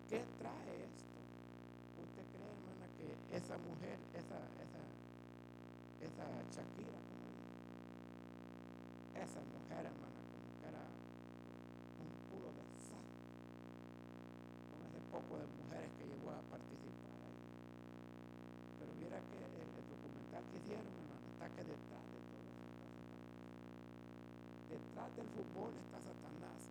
¿Qué trae esto? ¿Usted cree, hermana, que esa mujer, esa Shakira, esa mujer, hermana, como que era un puro desastre, con ese poco de mujeres que llegó a participar ahí? Pero mira que el documental que hicieron, hermano, está que detrás de todo eso está Satanás. Detrás del fútbol está Satanás.